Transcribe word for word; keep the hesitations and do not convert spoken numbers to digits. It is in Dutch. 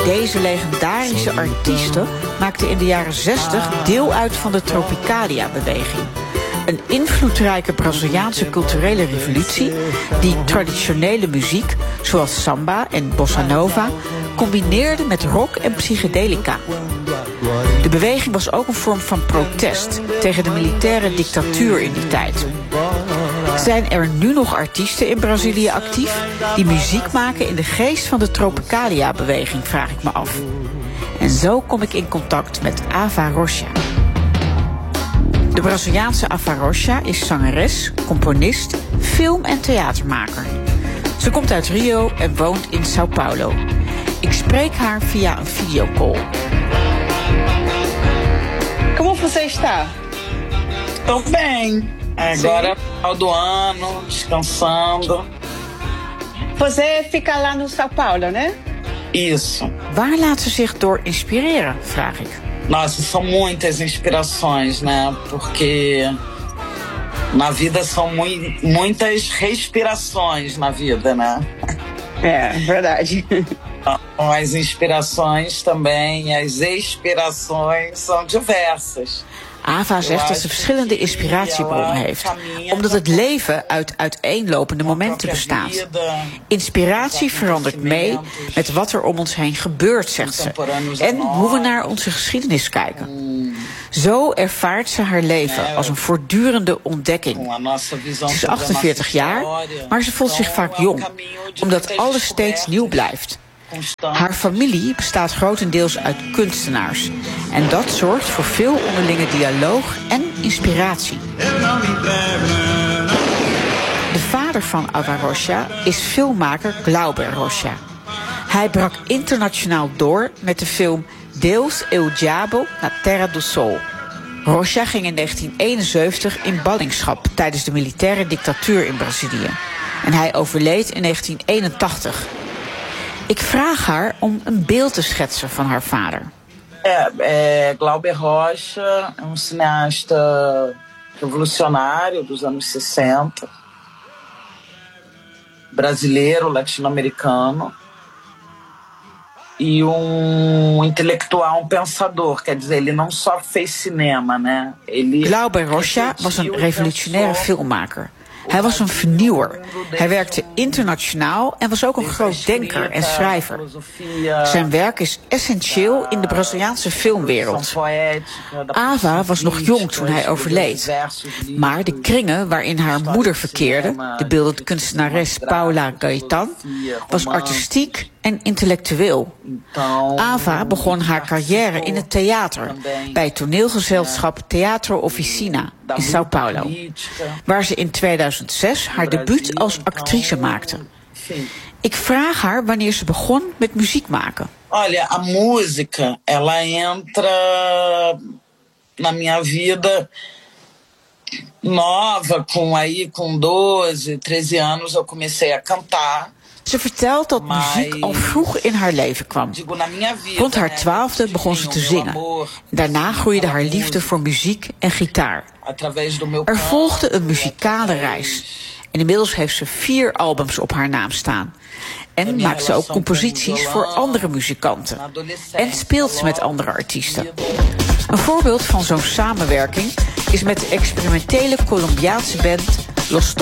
Deze legendarische artiesten maakten in de jaren zestig deel uit van de Tropicalia-beweging. Een invloedrijke Braziliaanse culturele revolutie die traditionele muziek, zoals samba en bossa nova, combineerde met rock en psychedelica. De beweging was ook een vorm van protest tegen de militaire dictatuur in die tijd. Zijn er nu nog artiesten in Brazilië actief die muziek maken in de geest van de Tropicalia-beweging, vraag ik me af. En zo kom ik in contact met Ava Rocha. De Braziliaanse Ava Rocha is zangeres, componist, film- en theatermaker. Ze komt uit Rio en woont in São Paulo. Ik spreek haar via een videocall. Como você está? Tô bem. Agora, final do ano, descansando. Você fica lá no São Paulo, né? Isso. Waar laat ze zich door inspireren, vraag ik. Nossa, são muitas inspirações, né? Porque na vida são mui- muitas respirações na vida, né? É, verdade. Então, as inspirações também, as expirações são diversas. Ava zegt dat ze verschillende inspiratiebronnen heeft, omdat het leven uit uiteenlopende momenten bestaat. Inspiratie verandert mee met wat er om ons heen gebeurt, zegt ze, en hoe we naar onze geschiedenis kijken. Zo ervaart ze haar leven als een voortdurende ontdekking. Ze is achtenveertig jaar, maar ze voelt zich vaak jong, omdat alles steeds nieuw blijft. Haar familie bestaat grotendeels uit kunstenaars. En dat zorgt voor veel onderlinge dialoog en inspiratie. De vader van Ava Rocha is filmmaker Glauber Rocha. Hij brak internationaal door met de film Deus e o Diabo na Terra do Sol. Rocha ging in negentien eenenzeventig in ballingschap tijdens de militaire dictatuur in Brazilië. En hij overleed in negentien eenentachtig. Ik vraag haar om een beeld te schetsen van haar vader. É, é, Glauber Rocha é um cineasta revolucionário dos anos sessenta. Brasileiro, latino-americano. E um intelectual, um pensador. Quer dizer, ele não só fez cinema, né? Ele Glauber Rocha was een revolutionaire filmmaker. Hij was een vernieuwer. Hij werkte internationaal en was ook een groot denker en schrijver. Zijn werk is essentieel in de Braziliaanse filmwereld. Ava was nog jong toen hij overleed. Maar de kringen waarin haar moeder verkeerde, de beeldend kunstenares Paula Gaetan, was artistiek en intellectueel. Ava begon haar carrière in het theater, bij het toneelgezelschap Teatro Oficina in São Paulo, waar ze in tweeduizend zes haar debuut als actrice maakte. Ik vraag haar wanneer ze begon met muziek maken. Olha, a música, ela entra na minha vida nova, com aí com doze, treze anos eu comecei a cantar. Ze vertelt dat muziek al vroeg in haar leven kwam. Rond haar twaalfde begon ze te zingen. Daarna groeide haar liefde voor muziek en gitaar. Er volgde een muzikale reis. En inmiddels heeft ze vier albums op haar naam staan. En maakt ze ook composities voor andere muzikanten. En speelt ze met andere artiesten. Een voorbeeld van zo'n samenwerking is met de experimentele Colombiaanse band Los